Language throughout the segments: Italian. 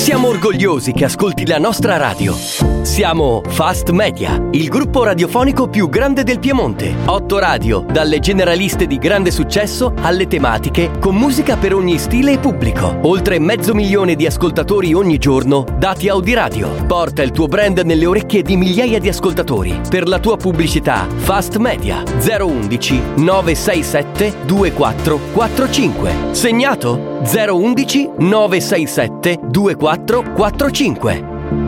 Siamo orgogliosi che ascolti la nostra radio. Siamo Fast Media, il gruppo radiofonico più grande del Piemonte. 8 radio, dalle generaliste di grande successo alle tematiche, con musica per ogni stile e pubblico. Oltre 500.000 di ascoltatori ogni giorno, dati Audiradio. Porta il tuo brand nelle orecchie di migliaia di ascoltatori. Per la tua pubblicità, Fast Media 011 967 2445. Segnato? 011 967 2445.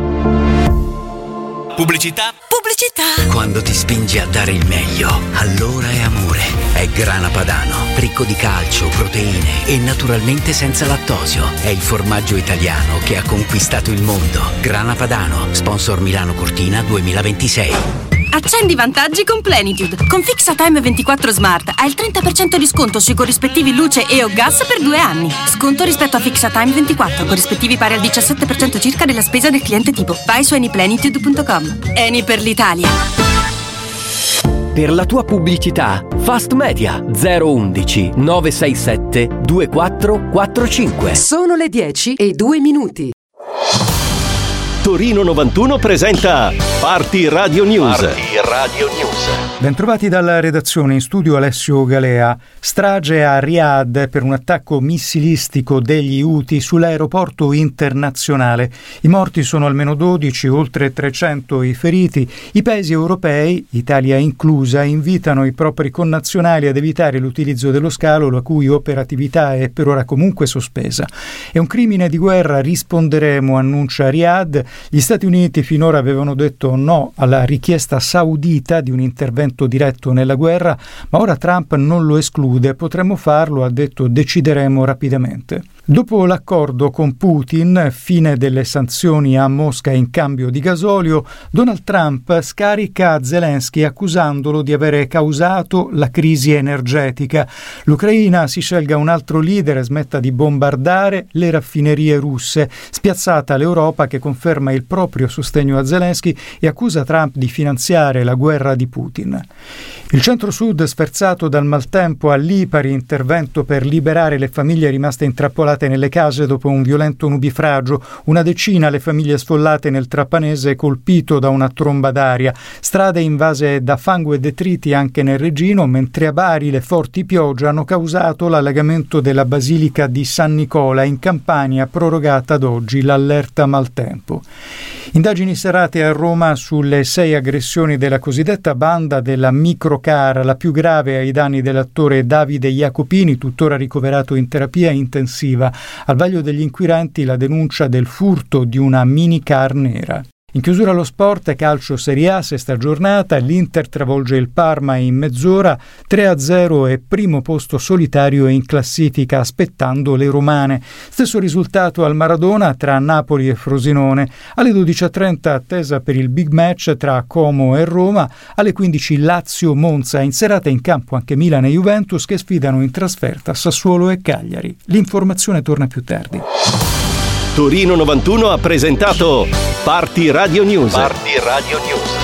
Pubblicità? Pubblicità. Quando ti spingi a dare il meglio, allora è amore. È Grana Padano, ricco di calcio, proteine e naturalmente senza lattosio. È il formaggio italiano che ha conquistato il mondo. Grana Padano, sponsor Milano Cortina 2026. Accendi vantaggi con Plenitude. Con FixaTime 24 Smart hai il 30% di sconto sui corrispettivi luce e o gas per 2 anni. Sconto rispetto a FixaTime 24, corrispettivi pari al 17% circa della spesa del cliente tipo. Vai su anyplenitude.com. Eni per l'Italia. Per la tua pubblicità, Fast Media 011 967 2445. Sono le 10:02. Torino 91 presenta Party Radio News. Party Radio News. Bentrovati dalla redazione, in studio Alessio Galea. Strage a Riyadh per un attacco missilistico degli Houthi sull'aeroporto internazionale. I morti sono almeno 12, oltre 300 i feriti. I paesi europei, Italia inclusa, invitano i propri connazionali ad evitare l'utilizzo dello scalo, la cui operatività è per ora comunque sospesa. È un crimine di guerra, risponderemo, annuncia Riyadh. Gli Stati Uniti finora avevano detto no alla richiesta saudita di un intervento diretto nella guerra, ma ora Trump non lo esclude. Potremmo farlo, ha detto, decideremo rapidamente. Dopo l'accordo con Putin, fine delle sanzioni a Mosca in cambio di gasolio, Donald Trump scarica Zelensky accusandolo di avere causato la crisi energetica. L'Ucraina si scelga un altro leader e smetta di bombardare le raffinerie russe. Spiazzata l'Europa, che conferma il proprio sostegno a Zelensky e accusa Trump di finanziare la guerra di Putin. Il centro-sud sferzato dal maltempo a Lipari, intervento per liberare le famiglie rimaste intrappolate nelle case dopo un violento nubifragio. Una decina le famiglie sfollate nel Trappanese, colpito da una tromba d'aria. Strade invase da fango e detriti anche nel Regino, mentre a Bari le forti piogge hanno causato l'allagamento della Basilica di San Nicola. In Campania prorogata ad oggi l'allerta maltempo. Indagini serrate a Roma sulle 6 aggressioni della cosiddetta banda della microcar, la più grave ai danni dell'attore Davide Jacopini, tuttora ricoverato in terapia intensiva. Al vaglio degli inquirenti la denuncia del furto di una minicar nera. In chiusura allo sport, calcio Serie A, sesta giornata, l'Inter travolge il Parma in mezz'ora, 3-0 e primo posto solitario in classifica aspettando le romane. Stesso risultato al Maradona tra Napoli e Frosinone. Alle 12:30 attesa per il big match tra Como e Roma, alle 15 Lazio-Monza, in serata in campo anche Milan e Juventus che sfidano in trasferta Sassuolo e Cagliari. L'informazione torna più tardi. Torino 91 ha presentato Party Radio News. Party Radio News.